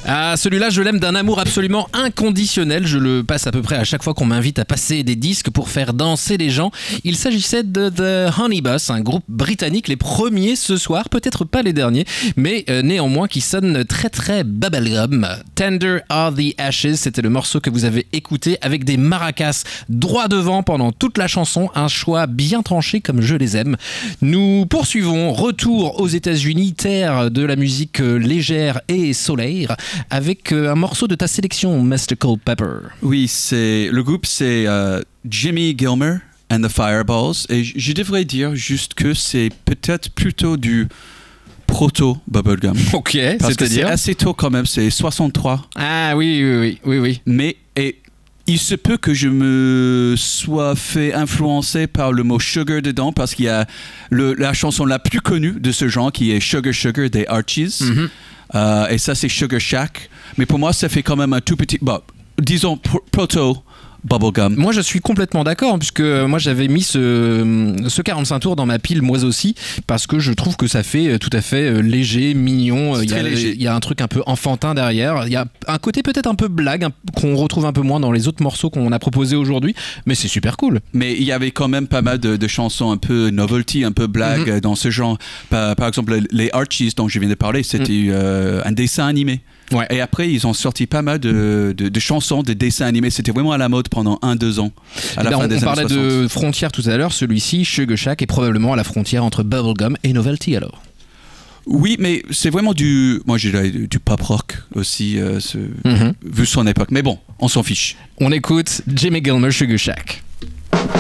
Ah, celui-là, je l'aime d'un amour absolument inconditionnel. Je le passe à peu près à chaque fois qu'on m'invite à passer des disques pour faire danser les gens. Il s'agissait de The Honey Bus, un groupe britannique, les premiers ce soir, peut-être pas les derniers, mais néanmoins qui sonne très très bubblegum. Tender Are the Ashes, c'était le morceau que vous avez écouté avec des maracas droit devant pendant toute la chanson, un choix bien tranché comme je les aime. Nous poursuivons, retour aux États-Unis, terre de la musique légère et solaire, avec un morceau de ta sélection, Mystical Pepper. Oui, le groupe c'est Jimmy Gilmer and the Fireballs, et je devrais dire juste que c'est peut-être plutôt du proto bubblegum. Ok, parce que c'est-à-dire c'est assez tôt quand même, c'est 63. Ah oui. Mais il se peut que je me sois fait influencer par le mot sugar dedans, parce qu'il y a la chanson la plus connue de ce genre qui est Sugar Sugar des Archies. Et ça c'est Sugar Shack. Mais pour moi ça fait quand même un tout petit, disons proto bubblegum. Moi je suis complètement d'accord, puisque moi j'avais mis ce 45 tours dans ma pile moi aussi, parce que je trouve que ça fait tout à fait léger, mignon. Il y a un truc un peu enfantin derrière, il y a un côté peut-être un peu blague qu'on retrouve un peu moins dans les autres morceaux qu'on a proposés aujourd'hui, mais c'est super cool. Mais il y avait quand même pas mal de chansons un peu novelty, un peu blague dans ce genre. Par exemple les Archies dont je viens de parler, c'était un dessin animé. Ouais. Et après, ils ont sorti pas mal de chansons, de dessins animés. C'était vraiment à la mode pendant 1-2 ans. À la fin des années 60. On parlait de frontières tout à l'heure. Celui-ci, Sugar Shack, est probablement à la frontière entre bubblegum et novelty alors. Oui, mais c'est vraiment moi je dirais du pop rock aussi, vu son époque. Mais bon, on s'en fiche. On écoute Jimmy Gilmer, Sugar Shack.